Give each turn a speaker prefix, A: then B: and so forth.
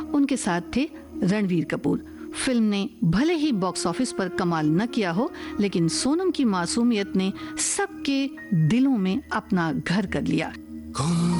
A: उनके साथ थे रणवीर कपूर। फिल्म ने भले ही बॉक्स ऑफिस पर कमाल न किया हो, लेकिन सोनम की मासूमियत ने सबके दिलों में अपना घर कर लिया।